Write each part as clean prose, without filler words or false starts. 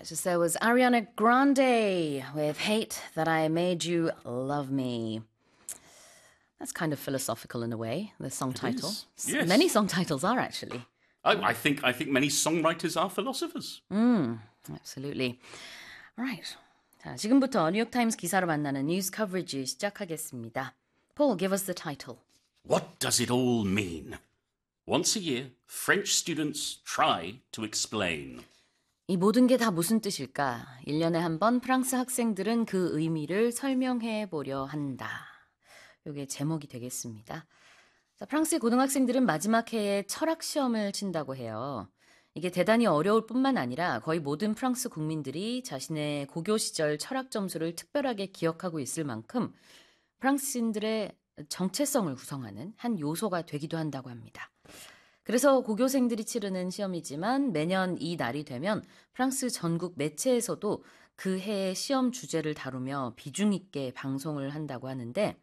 just there was Ariana Grande with Hate That I Made You Love Me. That's kind of philosophical in a way, the song title. Yes. Many song titles are actually. I think many songwriters are philosophers. Absolutely. Alright. 자, 지금부터 뉴욕타임스 기사로 만나는 뉴스 커버리지 시작하겠습니다. Paul, give us the title. What does it all mean? Once a year, French students try to explain. 이 모든 게 다 무슨 뜻일까? 1년에 한 번 프랑스 학생들은 그 의미를 설명해 보려 한다. 이게 제목이 되겠습니다. 자, 프랑스의 고등학생들은 마지막 해에 철학 시험을 친다고 해요. 이게 대단히 어려울 뿐만 아니라 거의 모든 프랑스 국민들이 자신의 고교 시절 철학 점수를 특별하게 기억하고 있을 만큼 프랑스인들의 정체성을 구성하는 한 요소가 되기도 한다고 합니다. 그래서 고교생들이 치르는 시험이지만 매년 이 날이 되면 프랑스 전국 매체에서도 그 해의 시험 주제를 다루며 비중 있게 방송을 한다고 하는데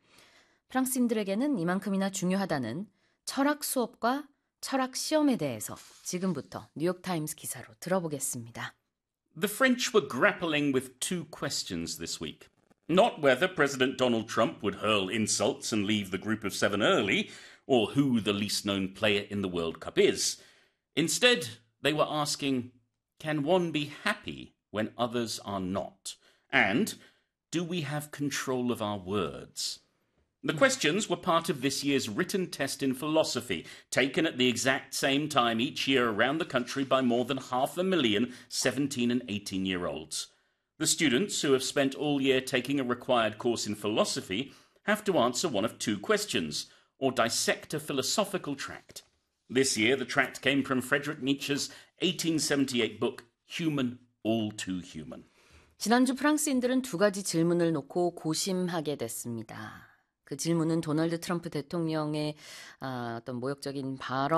프랑스인들에게는 이만큼이나 중요하다는 철학 수업과 철학 시험에 대해서 지금부터 뉴욕타임스 기사로 들어보겠습니다. The French were grappling with two questions this week. Not whether President Donald Trump would hurl insults and leave the group of seven early, or who the least known player in the World Cup is. Instead, they were asking, can one be happy when others are not? And do we have control of our words? The questions were part of this year's written test in philosophy, taken at the exact same time each year around the country by more than 500,000 17 and 18-year-olds. The students, who have spent all year taking a required course in philosophy, have to answer one of two questions, or dissect a philosophical tract. This year, the tract came from Friedrich Nietzsche's 1878 book, Human, All Too Human. 지난주 프랑스인들은 두 가지 질문을 놓고 고심하게 됐습니다. 그 질문은 도널드 트럼프 대통령의 어떤 모욕적인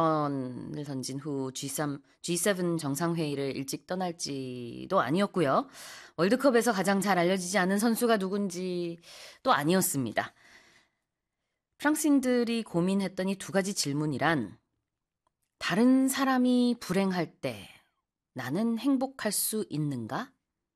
발언을 던진 후 G7 정상회의를 일찍 떠날지도 아니었고요. 월드컵에서 가장 잘 알려지지 않은 선수가 누군지도 아니었습니다. 프랑스인들이 고민했던 이 두 가지 질문이란 다른 사람이 불행할 때 나는 행복할 수 있는가?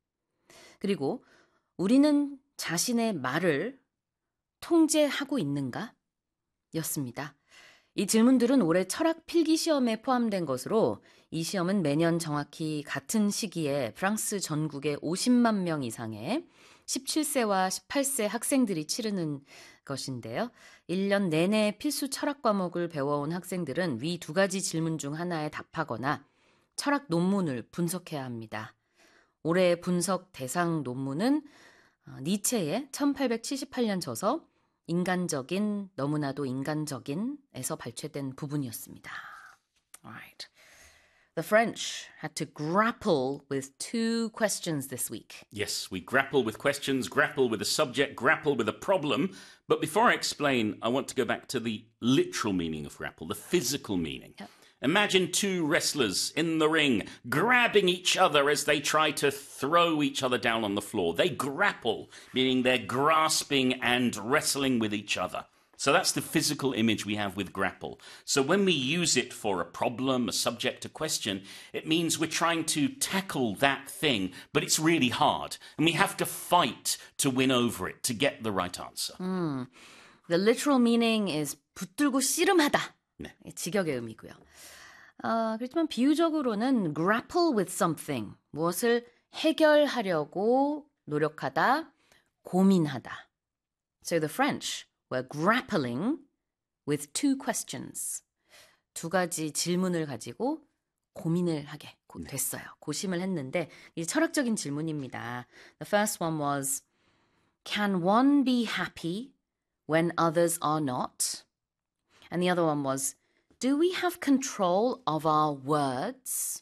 그리고 우리는 자신의 말을 통제하고 있는가? 였습니다. 이 질문들은 올해 철학 필기 시험에 포함된 것으로 이 시험은 매년 정확히 같은 시기에 프랑스 전국의 50만 명 이상의 17세와 18세 학생들이 치르는 것인데요. 1년 내내 필수 철학 과목을 배워온 학생들은 위 두 가지 질문 중 하나에 답하거나 철학 논문을 분석해야 합니다. 올해 분석 대상 논문은 니체의 1878년 저서 인간적인, 너무나도 인간적인에서 발췌된 부분이었습니다. Alright. The French had to grapple with two questions this week. Yes, we grapple with questions, grapple with a subject, grapple with a problem. But before I explain, I want to go back to the literal meaning of grapple, the physical meaning. Yep. Imagine two wrestlers in the ring, grabbing each other as they try to throw each other down on the floor. They grapple, meaning they're grasping and wrestling with each other. So that's the physical image we have with grapple. So when we use it for a problem, a subject, a question, it means we're trying to tackle that thing, but it's really hard. And we have to fight to win over it, to get the right answer. The literal meaning is 붙들고 씨름하다. 네. 직역의 의미고요. 그렇지만 비유적으로는 grapple with something, 무엇을 해결하려고 노력하다, 고민하다. So the French were grappling with two questions. 두 가지 질문을 가지고 고민을 하게 됐어요. 고심을 했는데 이제 철학적인 질문입니다. The first one was, can one be happy when others are not? And the other one was, do we have control of our words?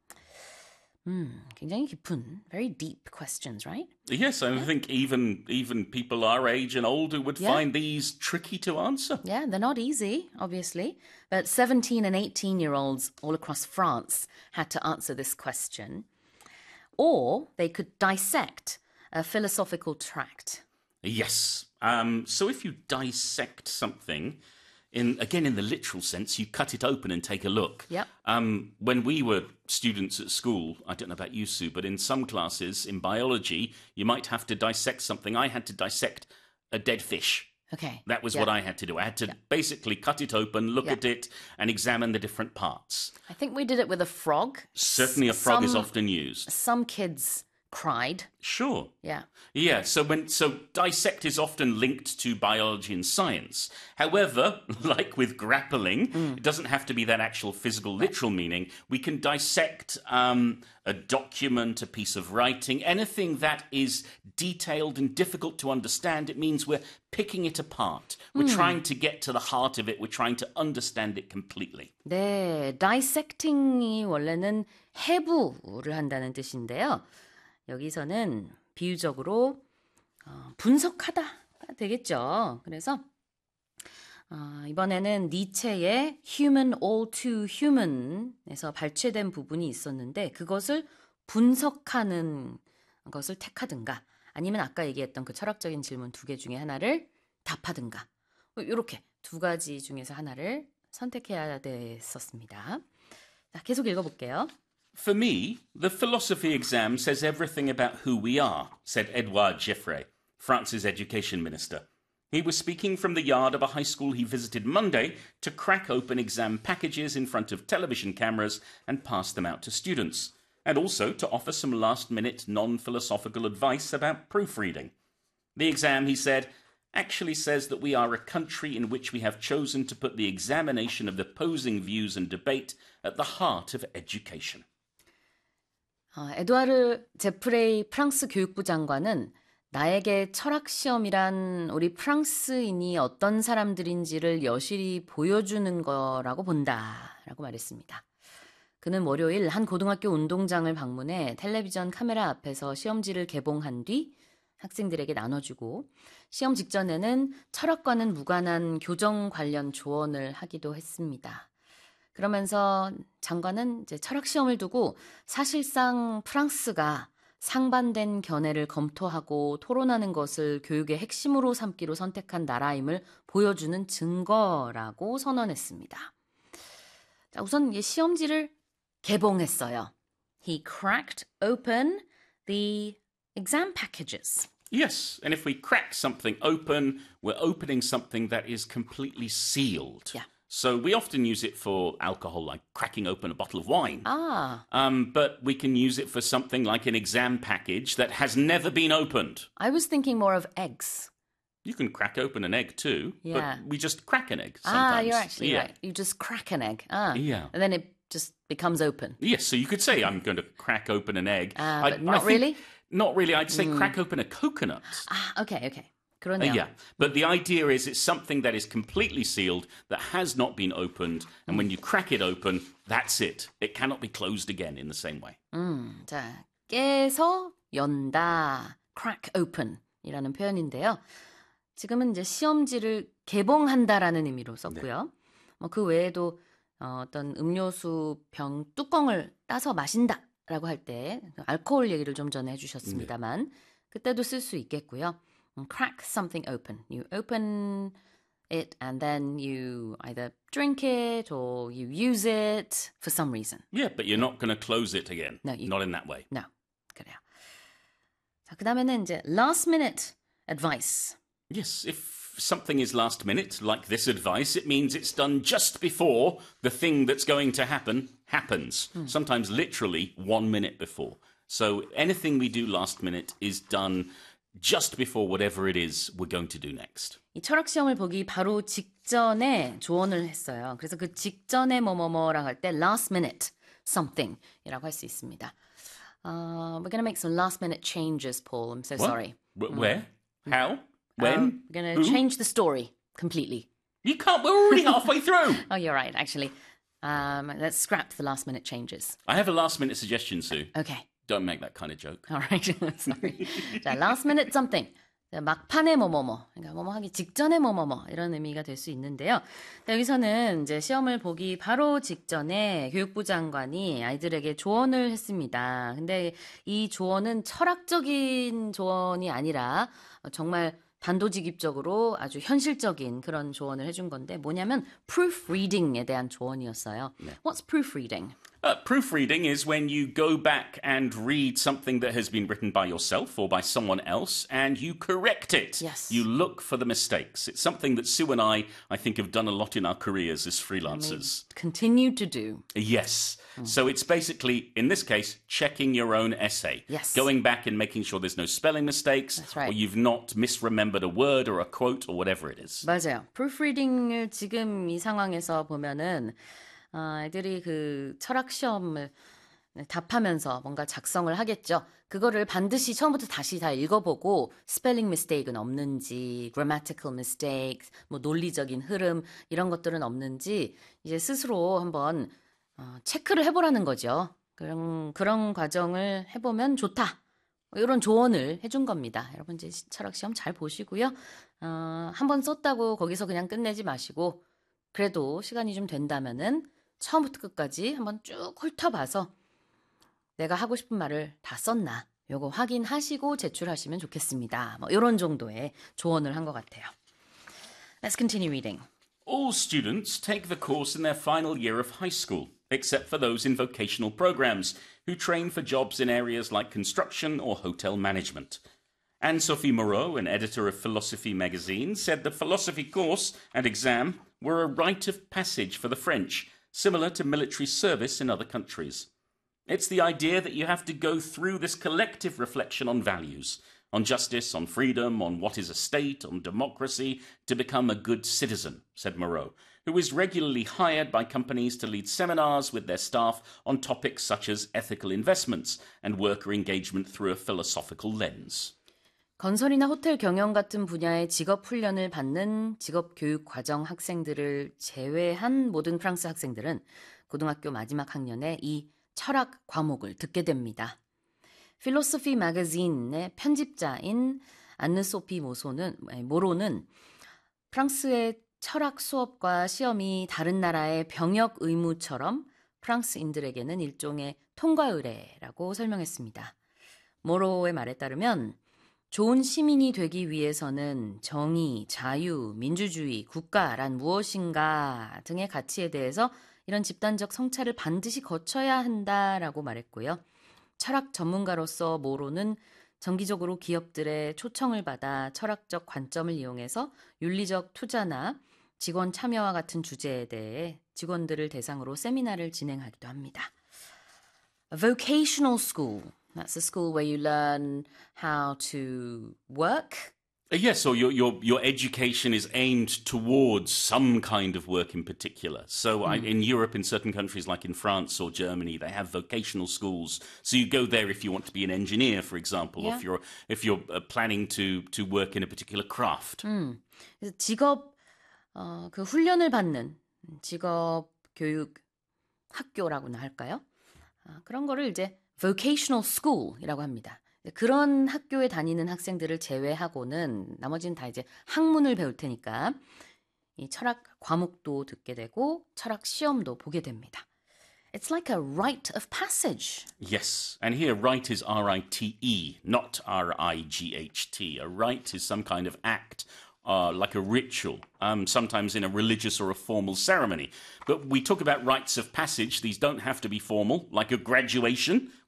굉장히 깊은, very deep questions, right? Yes, I think even people our age and older would find these tricky to answer. Yeah, they're not easy, obviously. But 17 and 18-year-olds all across France had to answer this question. Or they could dissect a philosophical tract. Yes. So if you dissect something, Again, in the literal sense, you cut it open and take a look. Yep. When we were students at school, I don't know about you, Sue, but in some classes in biology, you might have to dissect something. I had to dissect a dead fish. Okay. That was what I had to do. I had to basically cut it open, look at it, and examine the different parts. I think we did it with a frog. Certainly a frog is often used. Some kids cried. Sure. Yeah. Yeah, so dissect is often linked to biology and science. However, like with grappling, it doesn't have to be that actual physical, literal meaning. We can dissect a document, a piece of writing, anything that is detailed and difficult to understand. It means we're picking it apart. We're trying to get to the heart of it. We're trying to understand it completely. 네, dissecting이 원래는 해부를 한다는 뜻인데요. 여기서는 비유적으로 분석하다가 되겠죠. 그래서 이번에는 니체의 Human All Too Human에서 발췌된 부분이 있었는데 그것을 분석하는 것을 택하든가 아니면 아까 얘기했던 그 철학적인 질문 2개 중에 하나를 답하든가 이렇게 2가지 중에서 하나를 선택해야 됐었습니다. 자, 계속 읽어볼게요. For me, the philosophy exam says everything about who we are, said Edouard Geoffrey, France's education minister. He was speaking from the yard of a high school he visited Monday to crack open exam packages in front of television cameras and pass them out to students, and also to offer some last-minute non-philosophical advice about proofreading. The exam, he said, actually says that we are a country in which we have chosen to put the examination of opposing views and debate at the heart of education. 에드와르 제프레이 프랑스 교육부 장관은 나에게 철학시험이란 우리 프랑스인이 어떤 사람들인지를 여실히 보여주는 거라고 본다라고 말했습니다. 그는 월요일 한 고등학교 운동장을 방문해 텔레비전 카메라 앞에서 시험지를 개봉한 뒤 학생들에게 나눠주고 시험 직전에는 철학과는 무관한 교정 관련 조언을 하기도 했습니다. 그러면서 장관은 이제 철학 시험을 두고 사실상 프랑스가 상반된 견해를 검토하고 토론하는 것을 교육의 핵심으로 삼기로 선택한 나라임을 보여주는 증거라고 선언했습니다. 자, 우선 이 시험지를 개봉했어요. He cracked open the exam packages. Yes, and if we crack something open, we're opening something that is completely sealed. Yeah. So we often use it for alcohol, like cracking open a bottle of wine. But we can use it for something like an exam package that has never been opened. I was thinking more of eggs. You can crack open an egg too, Yeah. but we just crack an egg sometimes. You're actually right. You just crack an egg. Yeah. And then it just becomes open. Yes, so you could say I'm going to crack open an egg. But not really? Not really. I'd say crack open a coconut. Okay. 그러네요. Yeah, but the idea is it's something that is completely sealed, that has not been opened, and when you crack it open, that's it. It cannot be closed again in the same way. 자, 깨서 연다, crack open이라는 표현인데요. 지금은 이제 시험지를 개봉한다라는 의미로 썼고요. 그 외에도 어떤 음료수 병 뚜껑을 따서 마신다라고 할 때 알코올 얘기를 좀 전에 해주셨습니다만 그때도 쓸 수 있겠고요. Crack something open. You open it and then you either drink it or you use it for some reason. Yeah, but you're not going to close it again. No, not in that way. No, 그래요. 자, 그다음에는 이제 last minute advice. Yes, if something is last minute, like this advice, it means it's done just before the thing that's going to happen happens. Sometimes literally 1 minute before. So anything we do last minute is done just before whatever it is we're going to do next. 이 철학 시험을 보기 바로 직전에 조언을 했어요. 그래서 그 직전에 뭐뭐뭐라고 할 때 last minute something이라고 할 수 있습니다. We're going to make some last minute changes, Paul. I'm so sorry. Where? How? When? We're going to change the story completely. You can't. We're already halfway through. Oh, you're right, actually. Let's scrap the last minute changes. I have a last minute suggestion, Sue. Okay. Don't make that kind of joke. All right. Sorry. 자, last minute something. 막판에 뭐뭐뭐. 그러니까 뭐뭐 하기 직전에 뭐뭐뭐. 이런 의미가 될 수 있는데요. 여기서는 이제 시험을 보기 바로 직전에 교육부 장관이 아이들에게 조언을 했습니다. 근데 이 조언은 철학적인 조언이 아니라 정말 단도직입적으로 아주 현실적인 그런 조언을 해준 건데 뭐냐면 proofreading에 대한 조언이었어요. What's proofreading? Proofreading is when you go back and read something that has been written by yourself or by someone else and you correct it. Yes. You look for the mistakes. It's something that Sue and I think, have done a lot in our careers as freelancers. Continue to do. Yes. So it's basically, in this case, checking your own essay. Yes. Going back and making sure there's no spelling mistakes. That's right. Or you've not misremembered a word or a quote or whatever it is. 맞아요. proofreading을 지금 이 상황에서 보면은 애들이 그 철학 시험을 답하면서 뭔가 작성을 하겠죠. 그거를 반드시 처음부터 다시 다 읽어보고 스펠링 미스테이크는 없는지, grammatical mistakes, 뭐 논리적인 흐름 이런 것들은 없는지 이제 스스로 한번 체크를 해보라는 거죠. 그런 과정을 해보면 좋다. 이런 조언을 해준 겁니다. 여러분 이제 철학 시험 잘 보시고요. 한번 썼다고 거기서 그냥 끝내지 마시고 그래도 시간이 좀 된다면은 처음부터 끝까지 한번 쭉 훑어봐서 내가 하고 싶은 말을 다 썼나 요거 확인하시고 제출하시면 좋겠습니다. 뭐 이런 정도의 조언을 한 것 같아요. Let's continue reading. All students take the course in their final year of high school, except for those in vocational programs who train for jobs in areas like construction or hotel management. Anne-Sophie Moreau, an editor of Philosophy magazine, said the philosophy course and exam were a rite of passage for the French, similar to military service in other countries. It's the idea that you have to go through this collective reflection on values, on justice, on freedom, on what is a state, on democracy, to become a good citizen, said Moreau, who is regularly hired by companies to lead seminars with their staff on topics such as ethical investments and worker engagement through a philosophical lens. 건설이나 호텔 경영 같은 분야의 직업 훈련을 받는 직업 교육 과정 학생들을 제외한 모든 프랑스 학생들은 고등학교 마지막 학년에 이 철학 과목을 듣게 됩니다. 필로소피 매거진의 편집자인 안느소피 모로는 프랑스의 철학 수업과 시험이 다른 나라의 병역 의무처럼 프랑스인들에게는 일종의 통과 의례라고 설명했습니다. 모로의 말에 따르면 좋은 시민이 되기 위해서는 정의, 자유, 민주주의, 국가란 무엇인가 등의 가치에 대해서 이런 집단적 성찰을 반드시 거쳐야 한다라고 말했고요. 철학 전문가로서 모로는 정기적으로 기업들의 초청을 받아 철학적 관점을 이용해서 윤리적 투자나 직원 참여와 같은 주제에 대해 직원들을 대상으로 세미나를 진행하기도 합니다. A vocational school. That's a school where you learn how to work. Yes, or your education is aimed towards some kind of work in particular. So in Europe, in certain countries like in France or Germany, they have vocational schools. So you go there if you want to be an engineer, for example, Yeah. or if you're planning to work in a particular craft. 그래서 직업 그 훈련을 받는 직업 교육 학교라고나 할까요? 그런 거를 이제 vocational school이라고 합니다. 그런 학교에 다니는 학생들을 제외하고는 나머지는 다 이제 학문을 배울 테니까 이 철학 과목도 듣게 되고 철학 시험도 보게 됩니다. It's like a rite of passage. Yes, and here rite is R-I-T-E, not R-I-G-H-T. A rite is some kind of act, like a ritual, sometimes in a religious or a formal ceremony. But we talk about rites of passage. These don't have to be formal, like a graduation.